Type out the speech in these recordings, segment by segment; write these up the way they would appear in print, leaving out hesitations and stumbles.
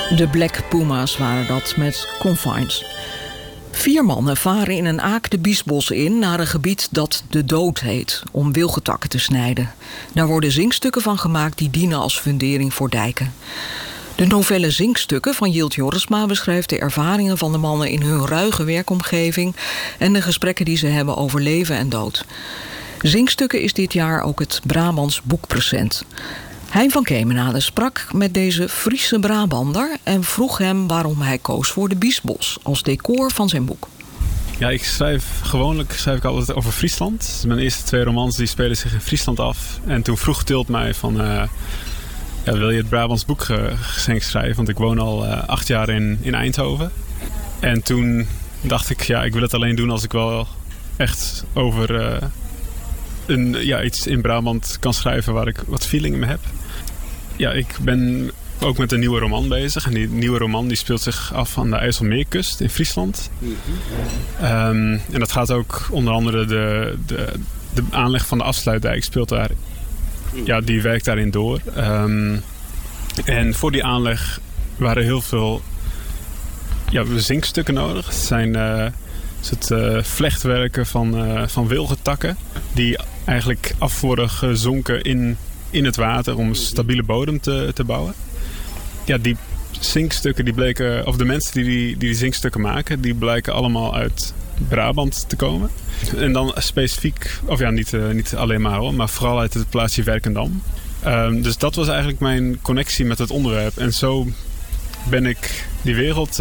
De Black Puma's waren dat met Confines. 4 mannen varen in een aak de Biesbossen in naar een gebied dat de Dood heet, om wilgentakken te snijden. Daar worden zinkstukken van gemaakt die dienen als fundering voor dijken. De novelle Zinkstukken van Jilt Jorisma beschrijft de ervaringen van de mannen in hun ruige werkomgeving en de gesprekken die ze hebben over leven en dood. Zinkstukken is dit jaar ook het Brabants Boekpresent. Hein van Kemenade sprak met deze Friese Brabander en vroeg hem waarom hij koos voor de Biesbos als decor van zijn boek. Ja, gewoonlijk schrijf ik altijd over Friesland. Mijn eerste 2 romans die spelen zich in Friesland af. En toen vroeg Tilt mij van, wil je het Brabants Boekgeschenk schrijven? Want ik woon al 8 jaar in Eindhoven. En toen dacht ik, ik wil het alleen doen als ik wel echt over iets in Brabant kan schrijven waar ik wat feeling in me heb. Ja, ik ben ook met een nieuwe roman bezig. En die nieuwe roman die speelt zich af aan de IJsselmeerkust in Friesland. En dat gaat ook onder andere de aanleg van de afsluitdijk speelt daar. Ja, die werkt daarin door. En voor die aanleg waren heel veel zinkstukken nodig. Het zijn vlechtwerken van wilgentakken die eigenlijk af worden gezonken in het water om een stabiele bodem te bouwen. Ja, die zinkstukken die bleken, of de mensen die zinkstukken maken, die blijken allemaal uit Brabant te komen. En dan specifiek, niet alleen maar hoor, maar vooral uit het plaatsje Werkendam. Dus dat was eigenlijk mijn connectie met het onderwerp. En zo ben ik die wereld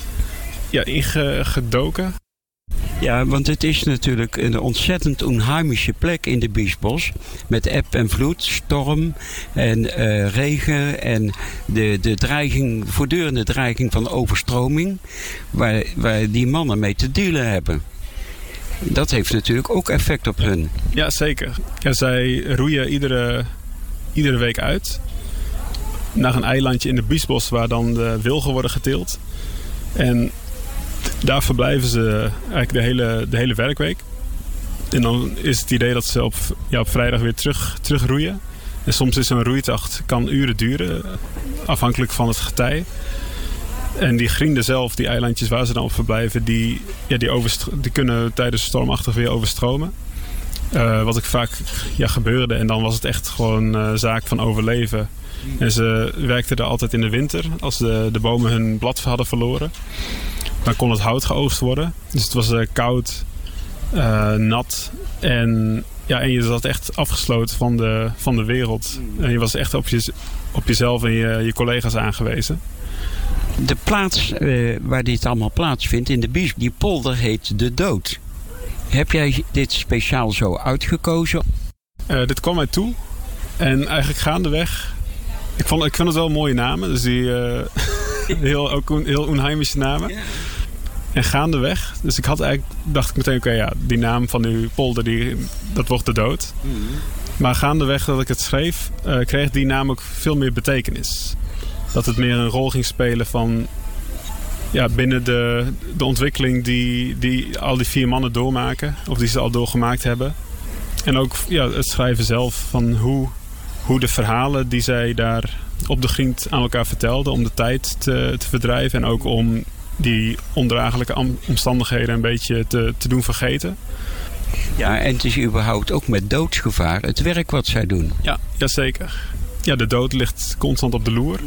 ingedoken. Ja, want het is natuurlijk een ontzettend onheimische plek in de Biesbos. Met eb en vloed, storm en regen en de voortdurende dreiging van overstroming. Waar die mannen mee te dealen hebben. Dat heeft natuurlijk ook effect op hun. Ja, zeker. Ja, zij roeien iedere week uit. Naar een eilandje in de Biesbos waar dan de wilgen worden geteeld. En daar verblijven ze eigenlijk de hele werkweek. En dan is het idee dat ze op vrijdag weer terug roeien. En soms is zo'n roeitocht kan uren duren, afhankelijk van het getij. En die grienden zelf, die eilandjes waar ze dan op verblijven, die kunnen tijdens stormachtig weer overstromen. Wat ik vaak gebeurde. En dan was het echt gewoon zaak van overleven. En ze werkten er altijd in de winter, als de bomen hun blad hadden verloren. Dan kon het hout geoogst worden. Dus het was koud, nat en je zat echt afgesloten van de wereld. En je was echt op jezelf en je collega's aangewezen. De plaats waar dit allemaal plaatsvindt in de Bies, die polder heet De Dood. Heb jij dit speciaal zo uitgekozen? Dit kwam mij toe. En eigenlijk gaandeweg. Ik vond het wel mooie namen. Dus die heel onheimische namen. En gaandeweg. Dus dacht ik meteen, die naam van die polder, dat wordt De Dood. Maar gaandeweg dat ik het schreef, kreeg die naam ook veel meer betekenis. Dat het meer een rol ging spelen van binnen de ontwikkeling die al die 4 mannen doormaken. Of die ze al doorgemaakt hebben. En ook het schrijven zelf van hoe de verhalen die zij daar op de grind aan elkaar vertelden. Om de tijd te verdrijven. En ook om die ondraaglijke omstandigheden een beetje te doen vergeten. Ja, en het is überhaupt ook met doodsgevaar het werk wat zij doen. Ja, zeker. Ja, de dood ligt constant op de loer.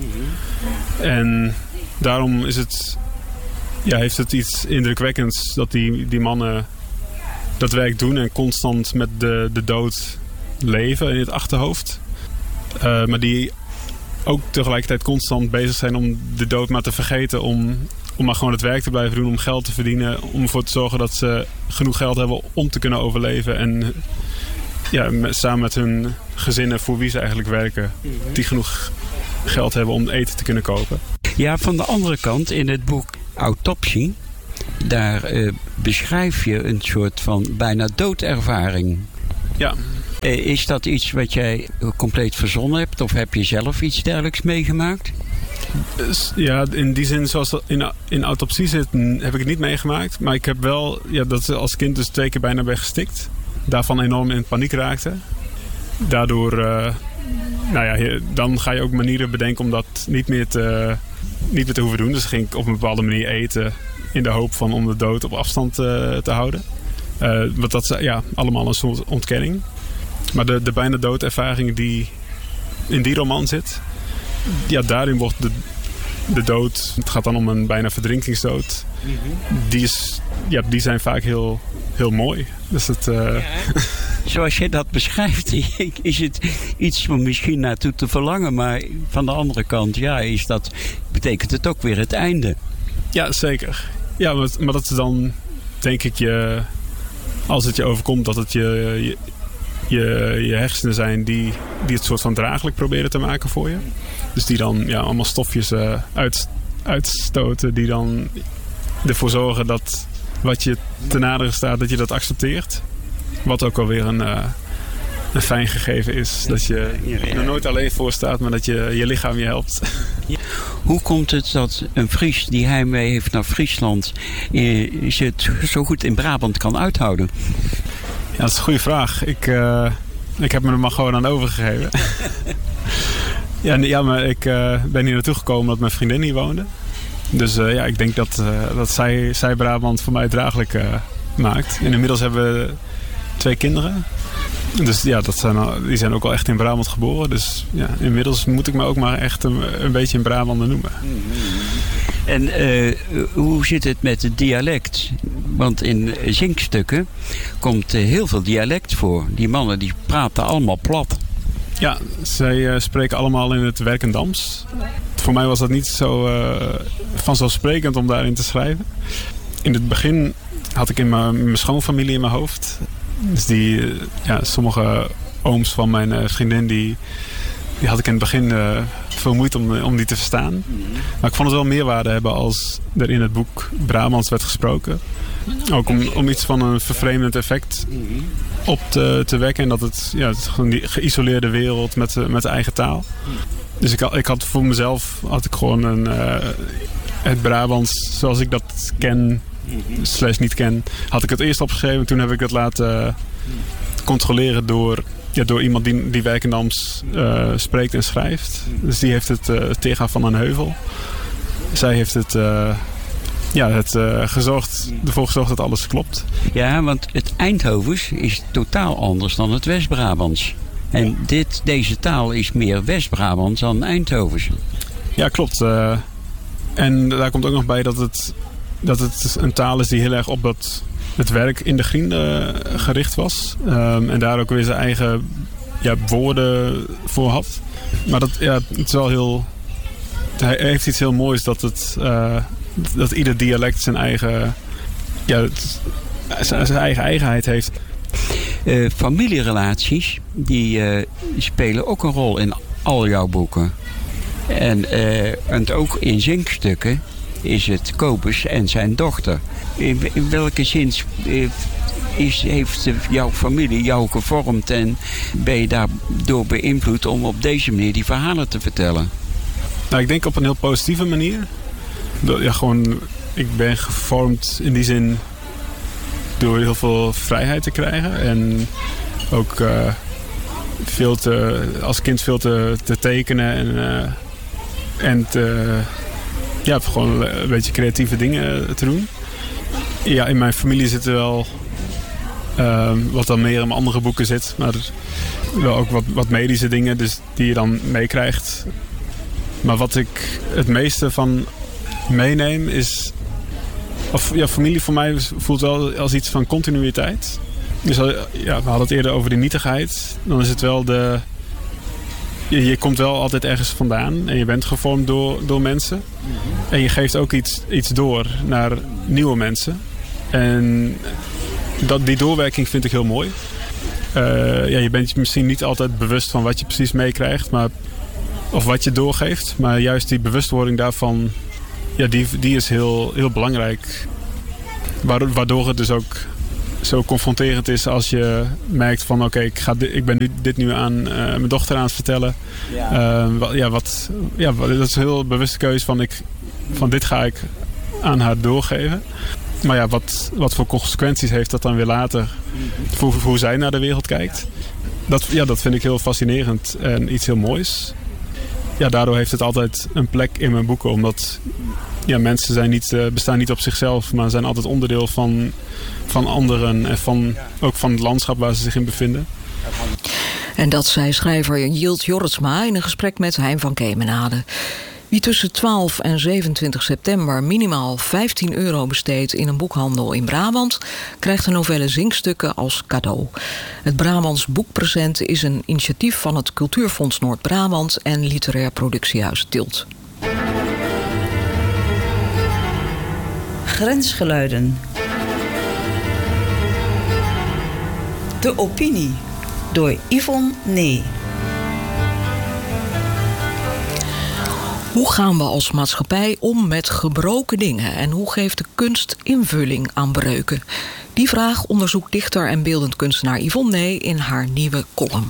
En daarom heeft het iets indrukwekkends dat die mannen dat werk doen en constant met de dood leven in het achterhoofd. Maar die ook tegelijkertijd constant bezig zijn om de dood maar te vergeten. Om maar gewoon het werk te blijven doen, om geld te verdienen. Om ervoor te zorgen dat ze genoeg geld hebben om te kunnen overleven. En samen met hun gezinnen voor wie ze eigenlijk werken, die genoeg geld hebben om eten te kunnen kopen. Ja, van de andere kant in het boek Autopsie, daar beschrijf je een soort van bijna doodervaring. Ja. Is dat iets wat jij compleet verzonnen hebt of heb je zelf iets dergelijks meegemaakt? Ja, in die zin zoals dat in Autopsie zit, heb ik het niet meegemaakt. Maar ik heb wel dat ze als kind dus 2 keer bijna ben gestikt. Daarvan enorm in paniek raakte. Daardoor, dan ga je ook manieren bedenken om dat niet meer niet meer te hoeven doen. Dus ging ik op een bepaalde manier eten in de hoop van om de dood op afstand te houden. Want dat is allemaal een soort ontkenning. Maar de bijna doodervaring die in die roman zit, daarin wordt de dood, het gaat dan om een bijna verdrinkingsdood, die zijn vaak heel, heel mooi. Dus Zoals je dat beschrijft, is het iets om misschien naartoe te verlangen. Maar van de andere kant, betekent het ook weer het einde. Ja, zeker. Ja, maar dat is dan, denk ik, als het je overkomt, dat het je hersenen zijn die het soort van draaglijk proberen te maken voor je. Dus die dan allemaal stofjes uitstoten die dan ervoor zorgen dat wat je te naderen staat, dat je dat accepteert. Wat ook alweer een fijn gegeven is. Dat je er nooit alleen voor staat, maar dat je lichaam je helpt. Hoe komt het dat een Fries die heimwee heeft naar Friesland het zo goed in Brabant kan uithouden? Ja, dat is een goede vraag. Ik heb me er maar gewoon aan overgegeven. Maar ik ben hier naartoe gekomen omdat mijn vriendin hier woonde. Dus ik denk dat zij Brabant voor mij draaglijk maakt. En inmiddels hebben we 2 kinderen. Dus die zijn ook al echt in Brabant geboren. Dus inmiddels moet ik me ook maar echt een beetje in Brabander noemen. En hoe zit het met het dialect? Want in Zinkstukken komt heel veel dialect voor. Die mannen die praten allemaal plat. Ja, zij spreken allemaal in het Werkendams. Voor mij was dat niet zo vanzelfsprekend om daarin te schrijven. In het begin had ik in mijn schoonfamilie in mijn hoofd. Dus sommige ooms van mijn vriendin, die had ik in het begin veel moeite om die te verstaan. Maar ik vond het wel meerwaarde hebben als er in het boek Brabants werd gesproken. Ook om iets van een vervreemdend effect op te wekken. En dat het gewoon die geïsoleerde wereld met de eigen taal. Dus ik had voor mezelf gewoon het Brabants zoals ik dat ken / niet ken, had ik het eerst opgeschreven. Toen heb ik het laten controleren door iemand die Werkendams spreekt en schrijft. Dus die heeft het Tega van een Heuvel. Zij heeft ervoor gezorgd dat alles klopt. Ja, want het Eindhovens is totaal anders dan het West-Brabants. En deze taal is meer West-Brabants dan Eindhovens. Ja, klopt. En daar komt ook nog bij dat het een taal is die heel erg op het werk in de griende gericht was. En daar ook weer zijn eigen woorden voor had. Maar het is wel heel... Hij heeft iets heel moois dat ieder dialect zijn eigen... zijn eigen eigenheid heeft. Familierelaties, die spelen ook een rol in al jouw boeken. En ook in Zinkstukken is het Kobus en zijn dochter. In welke zin heeft jouw familie jou gevormd en ben je daardoor beïnvloed om op deze manier die verhalen te vertellen? Nou, ik denk op een heel positieve manier. Ik ben gevormd in die zin door heel veel vrijheid te krijgen. En ook als kind veel te tekenen en gewoon een beetje creatieve dingen te doen. Ja, in mijn familie zit er wel wat dan meer in mijn andere boeken zit. Maar wel ook wat medische dingen dus die je dan meekrijgt. Maar wat ik het meeste van meeneem is... familie voor mij voelt wel als iets van continuïteit. Dus we hadden het eerder over die nietigheid. Dan is het wel je komt wel altijd ergens vandaan. En je bent gevormd door mensen. En je geeft ook iets door naar nieuwe mensen. En die doorwerking vind ik heel mooi. Je bent je misschien niet altijd bewust van wat je precies meekrijgt. Of wat je doorgeeft. Maar juist die bewustwording daarvan... die is heel, heel belangrijk. Waardoor het dus ook zo confronterend is als je merkt van... oké, ik ben dit nu aan mijn dochter aan het vertellen. Dat is een heel bewuste keuze van dit ga ik aan haar doorgeven. Maar wat voor consequenties heeft dat dan weer later voor hoe zij naar de wereld kijkt. Dat vind ik heel fascinerend en iets heel moois. daardoor heeft het altijd een plek in mijn boeken. Omdat mensen bestaan niet op zichzelf, maar zijn altijd onderdeel van anderen en ook van het landschap waar ze zich in bevinden. En dat zei schrijver Jilt Jorritsma in een gesprek met Hein van Kemenade. Wie tussen 12 en 27 september minimaal €15 besteedt in een boekhandel in Brabant, krijgt de novelle Zingstukken als cadeau. Het Brabants Boekpresent is een initiatief van het Cultuurfonds Noord-Brabant en Literair Productiehuis Tilt. Grensgeluiden. De opinie door Yvonne Nee. Hoe gaan we als maatschappij om met gebroken dingen en hoe geeft de kunst invulling aan breuken? Die vraag onderzoekt dichter en beeldend kunstenaar Yvonne Nee in haar nieuwe column.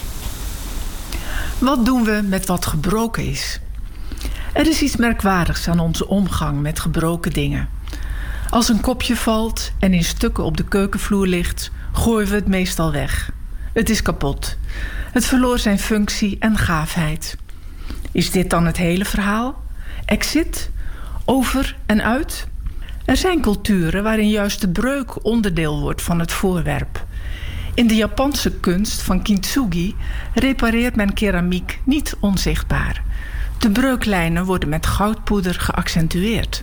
Wat doen we met wat gebroken is? Er is iets merkwaardigs aan onze omgang met gebroken dingen. Als een kopje valt en in stukken op de keukenvloer ligt, gooien we het meestal weg. Het is kapot. Het verloor zijn functie en gaafheid. Is dit dan het hele verhaal? Exit? Over en uit? Er zijn culturen waarin juist de breuk onderdeel wordt van het voorwerp. In de Japanse kunst van kintsugi repareert men keramiek niet onzichtbaar. De breuklijnen worden met goudpoeder geaccentueerd.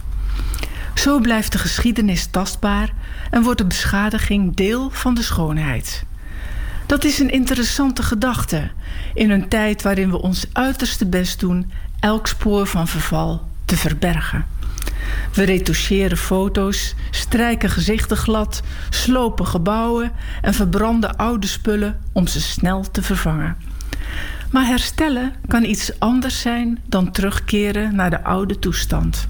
Zo blijft de geschiedenis tastbaar en wordt de beschadiging deel van de schoonheid. Dat is een interessante gedachte in een tijd waarin we ons uiterste best doen elk spoor van verval te verbergen. We retoucheren foto's, strijken gezichten glad, slopen gebouwen en verbranden oude spullen om ze snel te vervangen. Maar herstellen kan iets anders zijn dan terugkeren naar de oude toestand.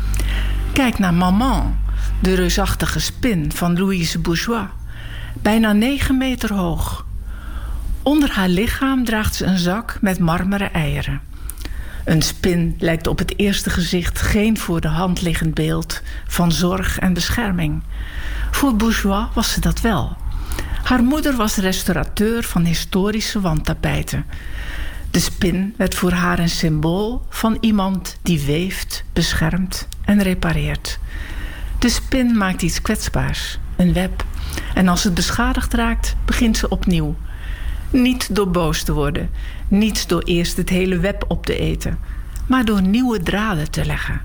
Kijk naar Maman, de reusachtige spin van Louise Bourgeois. Bijna 9 meter hoog. Onder haar lichaam draagt ze een zak met marmeren eieren. Een spin lijkt op het eerste gezicht geen voor de hand liggend beeld van zorg en bescherming. Voor Bourgeois was ze dat wel. Haar moeder was restaurateur van historische wandtapijten. De spin werd voor haar een symbool van iemand die weeft, beschermt en repareert. De spin maakt iets kwetsbaars, een web. En als het beschadigd raakt, begint ze opnieuw. Niet door boos te worden, niet door eerst het hele web op te eten, maar door nieuwe draden te leggen.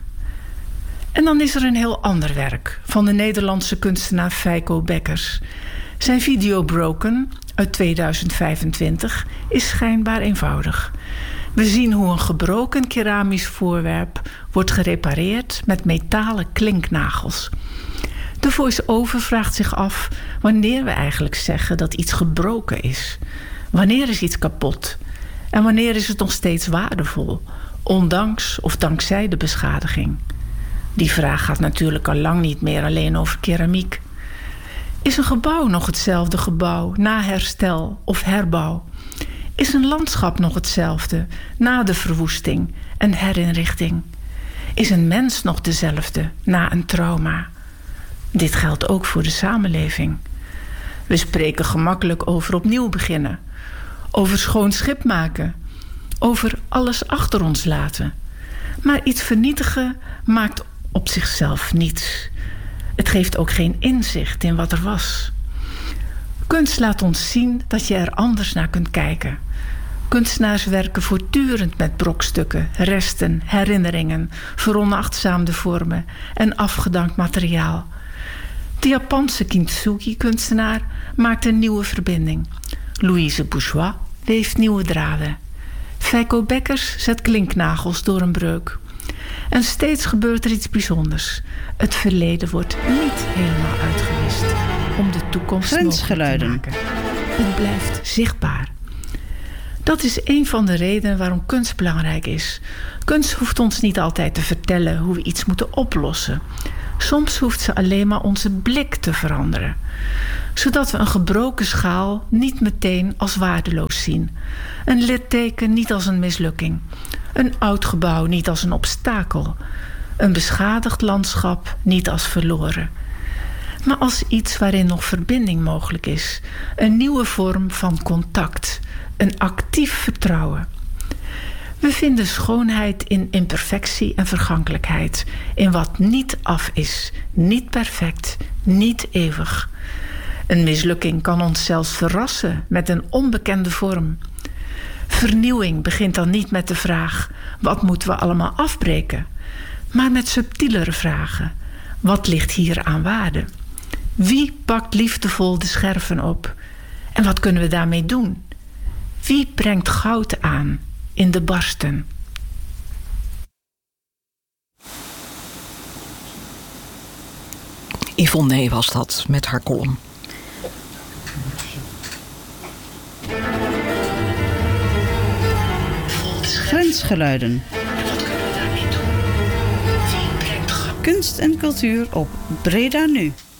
En dan is er een heel ander werk van de Nederlandse kunstenaar Feiko Bekkers. Zijn video Broken uit 2025 is schijnbaar eenvoudig. We zien hoe een gebroken keramisch voorwerp wordt gerepareerd met metalen klinknagels. De voice-over vraagt zich af wanneer we eigenlijk zeggen dat iets gebroken is. Wanneer is iets kapot? En wanneer is het nog steeds waardevol, ondanks of dankzij de beschadiging? Die vraag gaat natuurlijk al lang niet meer alleen over keramiek. Is een gebouw nog hetzelfde gebouw na herstel of herbouw? Is een landschap nog hetzelfde na de verwoesting en herinrichting? Is een mens nog dezelfde na een trauma? Dit geldt ook voor de samenleving. We spreken gemakkelijk over opnieuw beginnen, over schoon schip maken, over alles achter ons laten. Maar iets vernietigen maakt op zichzelf niets. Het geeft ook geen inzicht in wat er was. Kunst laat ons zien dat je er anders naar kunt kijken. Kunstenaars werken voortdurend met brokstukken, resten, herinneringen, veronachtzaamde vormen en afgedankt materiaal. De Japanse kintsugi-kunstenaar maakt een nieuwe verbinding. Louise Bourgeois weeft nieuwe draden. Feiko Bekkers zet klinknagels door een breuk. En steeds gebeurt er iets bijzonders. Het verleden wordt niet helemaal uitgewist om de toekomst mogelijk te maken. Het blijft zichtbaar. Dat is een van de redenen waarom kunst belangrijk is. Kunst hoeft ons niet altijd te vertellen hoe we iets moeten oplossen. Soms hoeft ze alleen maar onze blik te veranderen. Zodat we een gebroken schaal niet meteen als waardeloos zien. Een litteken niet als een mislukking. Een oud gebouw niet als een obstakel. Een beschadigd landschap niet als verloren. Maar als iets waarin nog verbinding mogelijk is. Een nieuwe vorm van contact. Een actief vertrouwen. We vinden schoonheid in imperfectie en vergankelijkheid. In wat niet af is, niet perfect, niet eeuwig. Een mislukking kan ons zelfs verrassen met een onbekende vorm. Vernieuwing begint dan niet met de vraag: wat moeten we allemaal afbreken? Maar met subtielere vragen. Wat ligt hier aan waarde? Wie pakt liefdevol de scherven op? En wat kunnen we daarmee doen? Wie brengt goud aan in de barsten? Yvonne Nee was dat met haar column. Grensgeluiden. Kunst en cultuur op Breda Nu.